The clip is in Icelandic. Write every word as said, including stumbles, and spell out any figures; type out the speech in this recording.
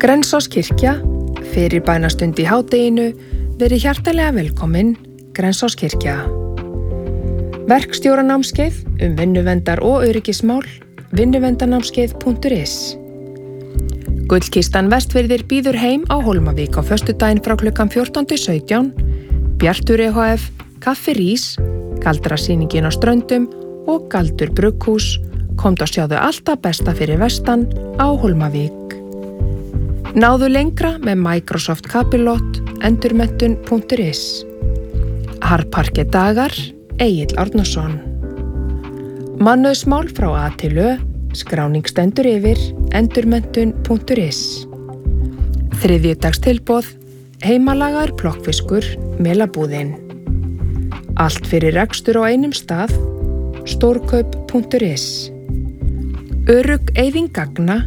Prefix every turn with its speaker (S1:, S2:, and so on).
S1: Grensáskirkja, fyrir bænastund í hádeginu, verið hjartalega velkomin, Grensáskirkja. Verkstjóranámskeið um vinnuverndar og öryggismál, vinnuverndananámskeið punktur is. Gullkistan Vestfirðir býður heim á Hólmavík á föstudaginn frá klukkan fjórtán til sautján, Bjartur e há ef, Kaffi Rís, Galdrasýningin á Ströndum og Galdur brugghús, komdu að sjáðu alltaf besta fyrir vestan á Hólmavík. Náðu lengra með Microsoft Capilot, endurmenntun punktur is. Harparke dagar, Egill Árnason. Mannauðsmál frá A til Ö, skráning stendur yfir, endurmenntun punktur is. Þriðjudagstilboð, heimalagaður plokkfiskur, Melabúðin. Allt fyrir rekstur á einum stað, stórkaup punktur is. Örugg eyðing gagna,